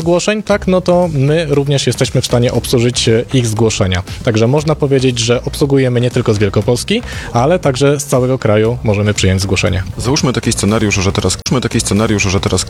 zgłoszeń, tak, no to my również jesteśmy w stanie obsłużyć ich zgłoszenia. Także można powiedzieć, że obsługujemy nie tylko z Wielkopolski, ale także z całego kraju możemy przyjąć zgłoszenie. Załóżmy taki scenariusz, że teraz